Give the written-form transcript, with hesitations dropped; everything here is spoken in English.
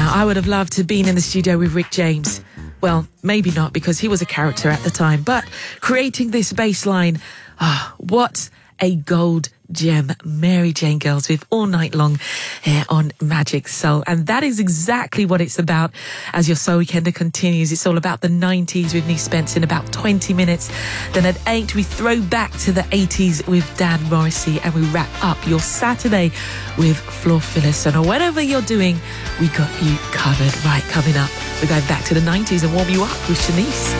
Now, I would have loved to have been in the studio with Rick James. Well, maybe not, because he was a character at the time, but creating this bass line, what a gold gem Mary Jane Girls with All Night Long here on Magic Soul. And that is exactly what it's about as your Soul Weekender continues. It's all about the 90s with Nice Spence in about 20 minutes. Then at 8, we throw back to the 80s with Dan Morrissey, and we wrap up your Saturday with Floor Phyllis. And whatever you're doing, we got you covered. Right, coming up, we're going back to the 90s and warm you up with Shanice.